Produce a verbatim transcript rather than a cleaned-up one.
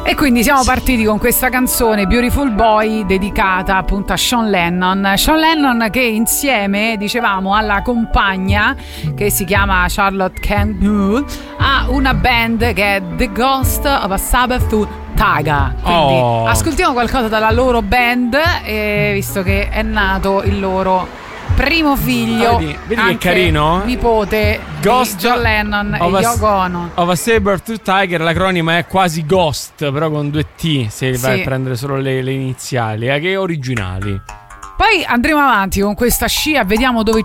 E quindi siamo partiti con questa canzone Beautiful Boy dedicata appunto a Sean Lennon. Sean Lennon che insieme, dicevamo, alla compagna che si chiama Charlotte Campbell ha una band che è The Ghost of a Sabertooth Tiger. Quindi oh. ascoltiamo qualcosa dalla loro band, eh, visto che è nato il loro primo figlio, ah, vedi, vedi che carino, nipote Ghost di John Lennon e Yoko Ono. Of a Sabertooth Tiger, l'acronimo è quasi Ghost, però con due T, se sì. vai a prendere solo le, le iniziali, eh, che originali. Poi andremo avanti con questa scia, vediamo dove